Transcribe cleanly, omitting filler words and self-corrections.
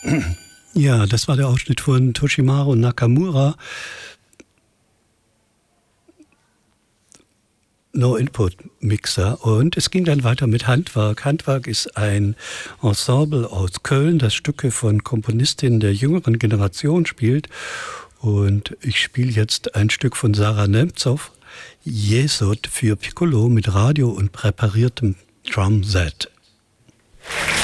Ja, das war der Ausschnitt von Toshimaru Nakamura. No-Input-Mixer. Und es ging dann weiter mit Handwerk. Handwerk ist ein Ensemble aus Köln, das Stücke von Komponistinnen der jüngeren Generation spielt. Und ich spiele jetzt ein Stück von Sarah Nemtsov, Jesod für Piccolo mit Radio und präpariertem Drumset.